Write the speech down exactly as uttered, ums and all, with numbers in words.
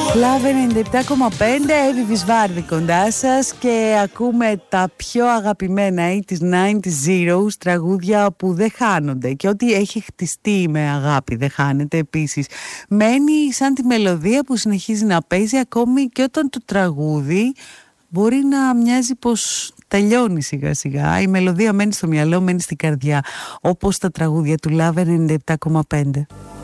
Λαβ ενενήντα επτά κόμμα πέντε, Εύη Βυσβάρδη κοντά σας και ακούμε τα πιο αγαπημένα ογδόντα, ενενήντα, zeros, τραγούδια που δεν χάνονται και ό,τι έχει χτιστεί με αγάπη δεν χάνεται επίσης. Μένει σαν τη μελωδία που συνεχίζει να παίζει ακόμη και όταν το τραγούδι μπορεί να μοιάζει πως τελειώνει σιγά σιγά. Η μελωδία μένει στο μυαλό, μένει στην καρδιά, όπως τα τραγούδια του Λαβ ενενήντα επτά κόμμα πέντε.